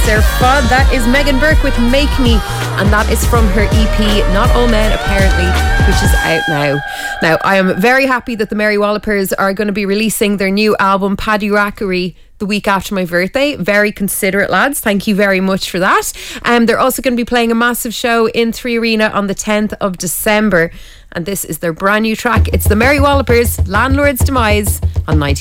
their FOD. That is Megan Burke with Make Me, and that is from her EP Not All Men Apparently, which is out now. Now, I am very happy that the Mary Wallopers are going to be releasing their new album Paddy Rackery the week after my birthday. Very considerate, lads. Thank you very much for that. They're also going to be playing a massive show in 3 Arena on the 10th of December, and this is their brand new track. It's the Mary Wallopers, Landlord's Demise, on 90.